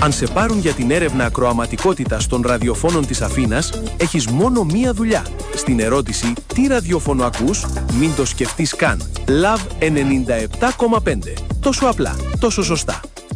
Αν σε πάρουν για την έρευνα ακροαματικότητας των ραδιοφώνων της Αθήνας, έχεις μόνο μία δουλειά. Στην ερώτηση «Τι ραδιόφωνο ακούς?» μην το σκεφτείς καν. Love 97,5. Τόσο απλά, τόσο σωστά.